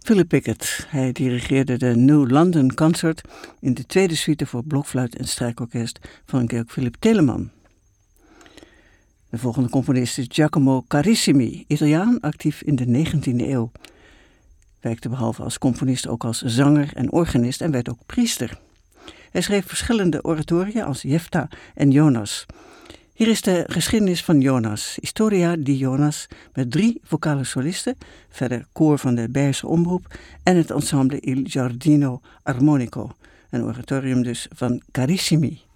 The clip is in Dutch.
Philip Pickett. Hij dirigeerde de New London Concert in de tweede suite voor blokfluit en strijkorkest van Georg Philipp Telemann. De volgende componist is Giacomo Carissimi, Italiaan, actief in de 19e eeuw. Werkte behalve als componist ook als zanger en organist en werd ook priester. Hij schreef verschillende oratoria als Jefta en Jonas. Hier is de geschiedenis van Jonas, Historia di Jonas, met 3 vocale solisten, verder koor van de Beierse Omroep en het ensemble Il Giardino Armonico, een oratorium dus van Carissimi.